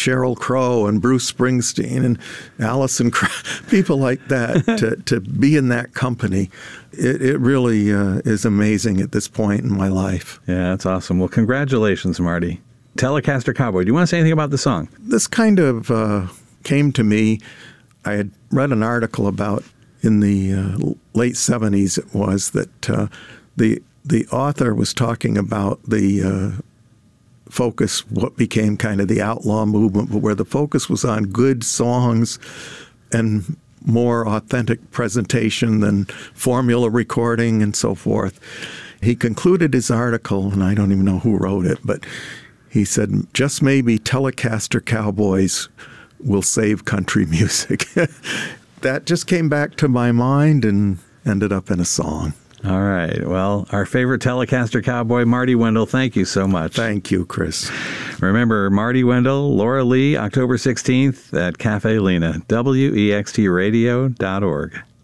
Sheryl Crow and Bruce Springsteen and Alison people like that to be in that company. It really is amazing at this point in my life. Yeah, that's awesome. Well, congratulations, Marty. Telecaster Cowboy. Do you want to say anything about the song? This kind of came to me. I had read an article about in the late 70s, it was, that the author was talking about the focus, what became kind of the outlaw movement, but where the focus was on good songs and more authentic presentation than formula recording and so forth. He concluded his article, and I don't even know who wrote it, but he said, just maybe Telecaster Cowboys will save country music. That just came back to my mind and ended up in a song. All right. Well, our favorite Telecaster Cowboy, Marty Wendell, thank you so much. Thank you, Chris. Remember, Marty Wendell, Laura Lee, October 16th at Cafe Lena, wextradio.org.